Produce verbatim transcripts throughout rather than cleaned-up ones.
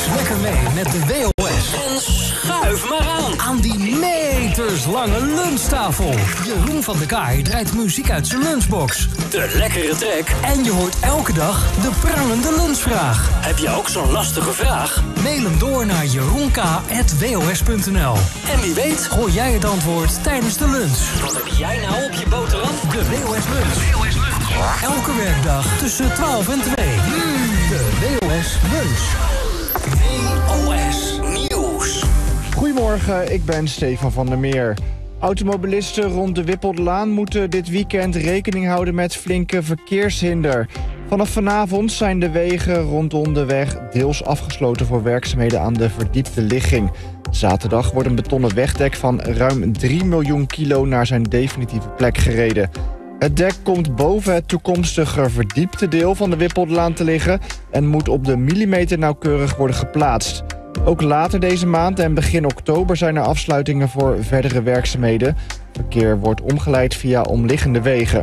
lekker mee met de W O S. En schuif maar aan. Aan die meterslange lunchtafel. Jeroen van der Kaai draait muziek uit zijn lunchbox. De lekkere trek. En je hoort elke dag de prangende lunchvraag. Heb je ook zo'n lastige vraag? Mail hem door naar jeroenk at w o s punt n l. En wie weet hoor jij het antwoord tijdens de lunch. Wat heb jij nou op je boterham? De W O S Lunch. Elke werkdag tussen twaalf en twee. Mm, de W O S Lunch. W O S Nieuws. Goedemorgen, ik ben Stefan van der Meer. Automobilisten rond de Wippeldelaan moeten dit weekend rekening houden met flinke verkeershinder. Vanaf vanavond zijn de wegen rondom de weg deels afgesloten voor werkzaamheden aan de verdiepte ligging. Zaterdag wordt een betonnen wegdek van ruim drie miljoen kilo naar zijn definitieve plek gereden. Het dek komt boven het toekomstige verdiepte deel van de Wippeldelaan te liggen en moet op de millimeter nauwkeurig worden geplaatst. Ook later deze maand en begin oktober zijn er afsluitingen voor verdere werkzaamheden. Verkeer wordt omgeleid via omliggende wegen.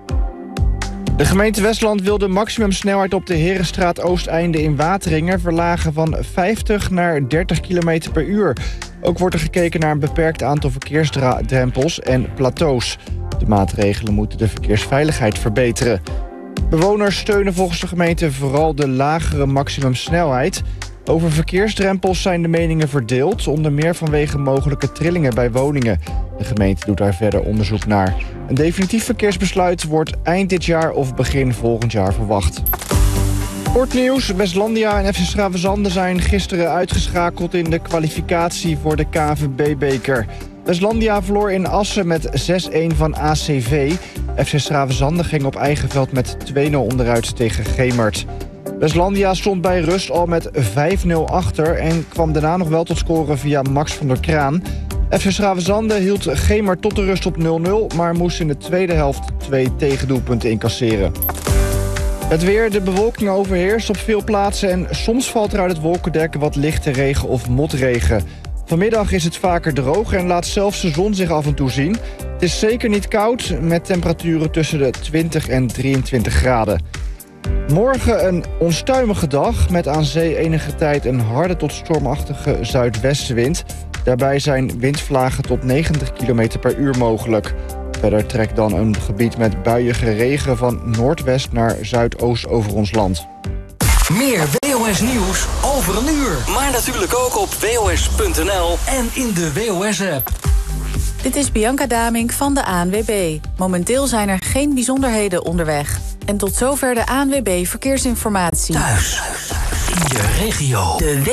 De gemeente Westland wil de maximumsnelheid op de Herenstraat Oosteinde in Wateringen verlagen van vijftig naar dertig kilometer per uur. Ook wordt er gekeken naar een beperkt aantal verkeersdrempels en plateaus. De maatregelen moeten de verkeersveiligheid verbeteren. Bewoners steunen volgens de gemeente vooral de lagere maximumsnelheid. Over verkeersdrempels zijn de meningen verdeeld, onder meer vanwege mogelijke trillingen bij woningen. De gemeente doet daar verder onderzoek naar. Een definitief verkeersbesluit wordt eind dit jaar of begin volgend jaar verwacht. Sportnieuws. Westlandia en F C 's Gravenzande zijn gisteren uitgeschakeld in de kwalificatie voor de K N V B-beker. Westlandia verloor in Assen met zes-een van A C V. F C 's Gravenzande ging op eigen veld met twee nul onderuit tegen Gemert. Westlandia stond bij rust al met vijf nul achter en kwam daarna nog wel tot scoren via Max van der Kraan. F C 's Gravenzande hield Gemert tot de rust op nul nul, maar moest in de tweede helft twee tegendoelpunten incasseren. Het weer, de bewolking overheerst op veel plaatsen en soms valt er uit het wolkendek wat lichte regen of motregen. Vanmiddag is het vaker droog en laat zelfs de zon zich af en toe zien. Het is zeker niet koud, met temperaturen tussen de twintig en drieëntwintig graden. Morgen een onstuimige dag, met aan zee enige tijd een harde tot stormachtige zuidwestenwind. Daarbij zijn windvlagen tot negentig kilometer per uur mogelijk. Verder trekt dan een gebied met buiige regen van noordwest naar zuidoost over ons land. Meer W O S nieuws over een uur. Maar natuurlijk ook op w o s punt n l en in de W O S-app. Dit is Bianca Damink van de A N W B. Momenteel zijn er geen bijzonderheden onderweg. En tot zover de A N W B Verkeersinformatie. Thuis, in je regio. De